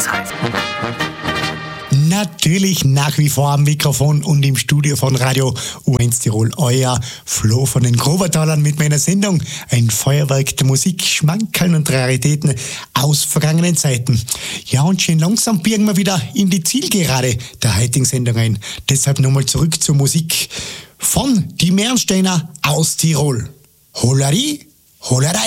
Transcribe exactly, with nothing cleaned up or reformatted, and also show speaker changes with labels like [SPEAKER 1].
[SPEAKER 1] Natürlich nach wie vor am Mikrofon und im Studio von Radio U eins Tirol, euer Flo von den Grobertalern mit meiner Sendung ein Feuerwerk der Musik, Schmankerln und Raritäten aus vergangenen Zeiten. Ja, und schön langsam biegen wir wieder in die Zielgerade der heutigen Sendung ein. Deshalb nochmal zurück zur Musik von die Meerensteiner aus Tirol. Holleri, Hollerei.